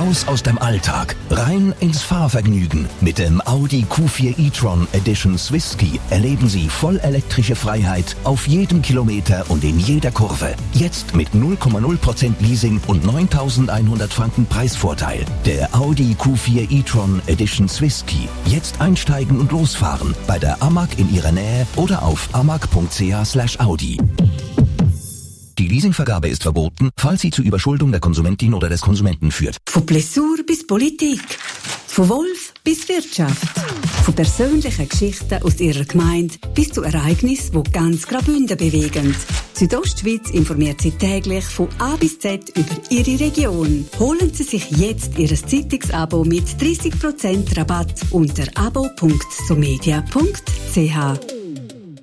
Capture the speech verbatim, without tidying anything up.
Raus aus dem Alltag, rein ins Fahrvergnügen. Mit dem Audi Q vier e-tron Edition Swisski erleben Sie vollelektrische Freiheit auf jedem Kilometer und in jeder Kurve. Jetzt mit null Komma null Prozent Leasing und neuntausendeinhundert Franken Preisvorteil. Der Audi Q vier e-tron Edition Swisski. Jetzt einsteigen und losfahren bei der A M A G in Ihrer Nähe oder auf amag punkt c h slash audi. Die Leasingvergabe ist verboten, falls sie zur Überschuldung der Konsumentin oder des Konsumenten führt. Von Blessur bis Politik, von Wolf bis Wirtschaft, von persönlichen Geschichten aus ihrer Gemeinde bis zu Ereignissen, die ganz Graubünden bewegen. Südostschweiz informiert Sie täglich von A bis Z über Ihre Region. Holen Sie sich jetzt Ihr Zeitungsabo mit dreissig Prozent Rabatt unter abo punkt somedia punkt c h.